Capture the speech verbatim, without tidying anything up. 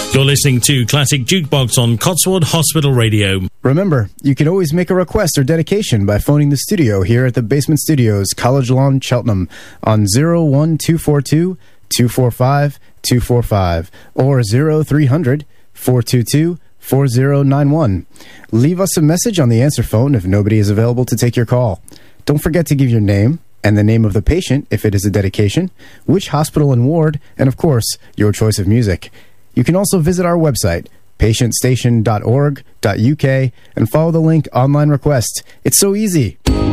You're listening to Classic Jukebox on Cotswold Hospital Radio. Remember, you can always make a request or dedication by phoning the studio here at the Basement Studios, College Lawn, Cheltenham, on zero one two four two, two four five, two four five or zero three hundred, four two two, four zero nine one. Leave us a message on the answer phone if nobody is available to take your call. Don't forget to give your name and the name of the patient if it is a dedication, which hospital and ward, and of course, your choice of music. You can also visit our website, patientstation dot org dot U K, and follow the link Online Request. It's so easy.